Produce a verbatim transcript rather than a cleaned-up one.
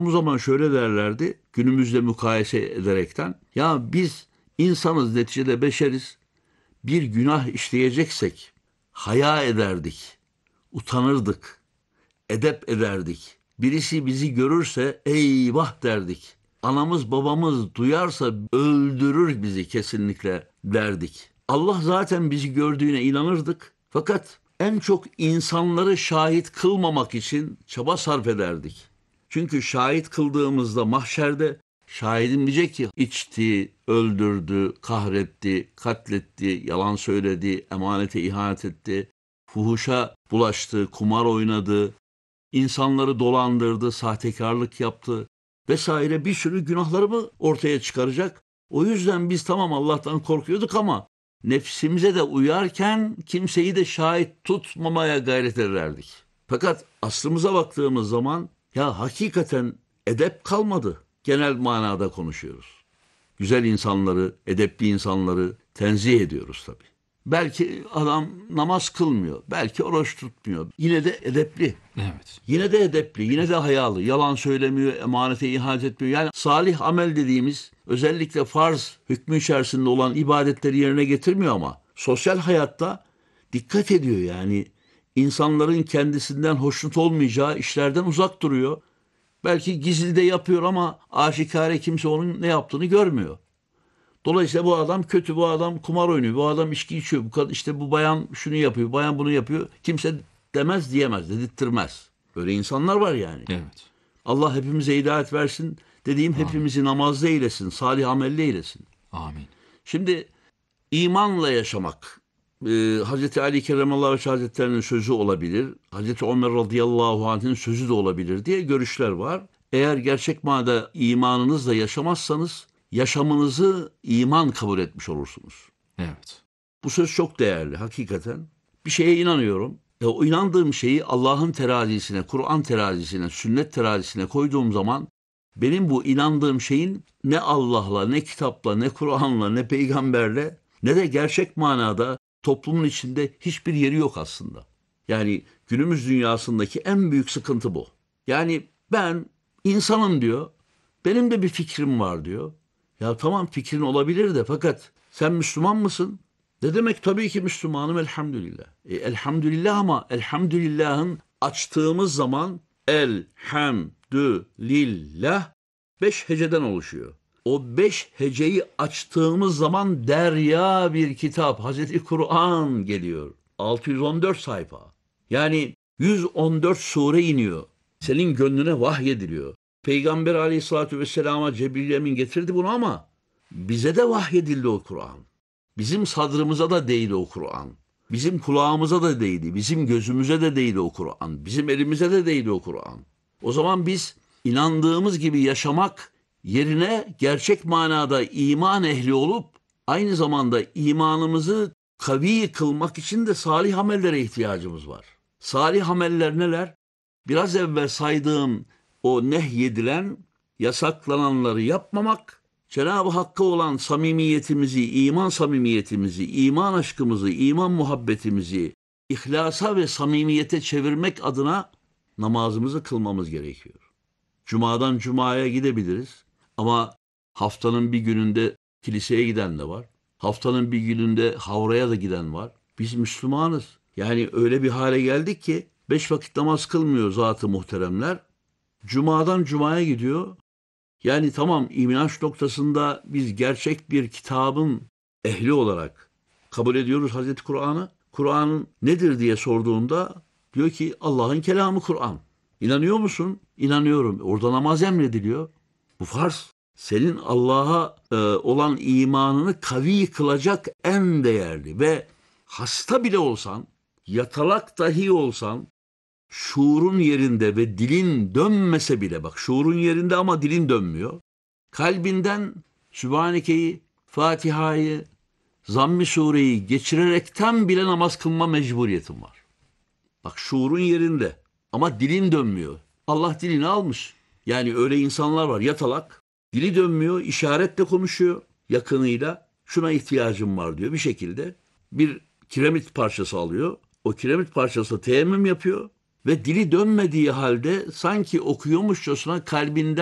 Bu zaman şöyle derlerdi, günümüzle mukayese ederekten, ya biz insanız, neticede beşeriz, bir günah işleyeceksek haya ederdik, utanırdık, edep ederdik. Birisi bizi görürse eyvah derdik. Anamız babamız duyarsa öldürür bizi kesinlikle derdik. Allah zaten bizi gördüğüne inanırdık. Fakat en çok insanları şahit kılmamak için çaba sarf ederdik. Çünkü şahit kıldığımızda mahşerde şahidin diyecek ki içti, öldürdü, kahretti, katletti, yalan söyledi, emanete ihanet etti, fuhuşa bulaştı, kumar oynadı, insanları dolandırdı, sahtekarlık yaptı vesaire, bir sürü günahları mı ortaya çıkaracak? O yüzden biz tamam Allah'tan korkuyorduk ama nefsimize de uyarken kimseyi de şahit tutmamaya gayret ederdik. Fakat aslımıza baktığımız zaman ya hakikaten edep kalmadı. Genel manada konuşuyoruz. Güzel insanları, edepli insanları tenzih ediyoruz tabii. Belki adam namaz kılmıyor, belki oruç tutmuyor. Yine de edepli. Evet. Yine de edepli, yine de hayalı. Yalan söylemiyor, emanete ihanet etmiyor. Yani salih amel dediğimiz, özellikle farz hükmü içerisinde olan ibadetleri yerine getirmiyor ama sosyal hayatta dikkat ediyor yani. İnsanların kendisinden hoşnut olmayacağı işlerden uzak duruyor. Belki gizli de yapıyor ama aşikare kimse onun ne yaptığını görmüyor. Dolayısıyla bu adam kötü, bu adam kumar oynuyor, bu adam içki içiyor, bu kadın, işte bu bayan şunu yapıyor, bayan bunu yapıyor. Kimse demez, diyemez, dedirtmez. Böyle insanlar var yani. Evet. Allah hepimize hidayet versin. Dediğim Amin. hepimizi namazlı eylesin, salih amelle eylesin. Amin. Şimdi imanla yaşamak. Ee, Hazreti Ali Kerramallahu Vecih Hazretleri'nin sözü olabilir. Hazreti Ömer radıyallahu anh'ın sözü de olabilir diye görüşler var. Eğer gerçek manada imanınızla yaşamazsanız yaşamınızı iman kabul etmiş olursunuz. Evet. Bu söz çok değerli hakikaten. Bir şeye inanıyorum. E, o inandığım şeyi Allah'ın terazisine, Kur'an terazisine, sünnet terazisine koyduğum zaman benim bu inandığım şeyin ne Allah'la, ne kitapla, ne Kur'an'la, ne peygamberle, ne de gerçek manada toplumun içinde hiçbir yeri yok aslında. Yani günümüz dünyasındaki en büyük sıkıntı bu. Yani ben insanım diyor, benim de bir fikrim var diyor. Ya tamam, fikrin olabilir de fakat sen Müslüman mısın? Ne demek tabii ki Müslümanım elhamdülillah. E, elhamdülillah ama elhamdülillah'ın açtığımız zaman elhamdülillah beş heceden oluşuyor. O beş heceyi açtığımız zaman derya bir kitap, Hazreti Kur'an geliyor. altı yüz on dört sayfa. Yani yüz on dört sure iniyor. Senin gönlüne vahyediliyor. Peygamber aleyhissalatü vesselama Cebrail Emin getirdi bunu ama bize de vahyedildi o Kur'an. Bizim sadrımıza da değdi o Kur'an. Bizim kulağımıza da değdi. Bizim gözümüze de değdi o Kur'an. Bizim elimize de değdi o Kur'an. O zaman biz inandığımız gibi yaşamak yerine gerçek manada iman ehli olup aynı zamanda imanımızı kavi kılmak için de salih amellere ihtiyacımız var. Salih ameller neler? Biraz evvel saydığım o nehyedilen, yasaklananları yapmamak, Cenab-ı Hakk'a olan samimiyetimizi, iman samimiyetimizi, iman aşkımızı, iman muhabbetimizi ihlasa ve samimiyete çevirmek adına namazımızı kılmamız gerekiyor. Cuma'dan Cuma'ya gidebiliriz ama haftanın bir gününde kiliseye giden de var. Haftanın bir gününde havraya da giden var. Biz Müslümanız. Yani öyle bir hale geldik ki beş vakit namaz kılmıyor zat-ı muhteremler. Cuma'dan Cuma'ya gidiyor. Yani tamam, inanç noktasında biz gerçek bir kitabın ehli olarak kabul ediyoruz Hazreti Kur'an'ı. Kur'an'ın nedir diye sorduğunda diyor ki Allah'ın kelamı Kur'an. İnanıyor musun? İnanıyorum. Orada namaz emrediliyor. Bu farz. Senin Allah'a e, olan imanını kavi kılacak en değerli ve hasta bile olsan, yatalak dahi olsan, şuurun yerinde ve dilin dönmese bile, bak şuurun yerinde ama dilin dönmüyor. Kalbinden Sübhaneke'yi, Fatiha'yı, Zamm-ı Sure'yi geçirerekten bile namaz kılma mecburiyetin var. Bak şuurun yerinde ama dilin dönmüyor. Allah dilini almış. Yani öyle insanlar var, yatalak, dili dönmüyor, işaretle konuşuyor yakınıyla. Şuna ihtiyacım var diyor, bir şekilde bir kiremit parçası alıyor. O kiremit parçası teyemmüm yapıyor. ve dili dönmediği halde sanki okuyormuşçasına kalbinden